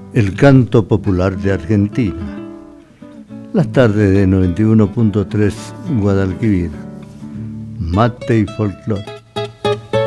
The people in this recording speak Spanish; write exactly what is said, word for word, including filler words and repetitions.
el canto popular de Argentina. Las tardes de noventa y uno punto tres Guadalquivir, mate y folclore.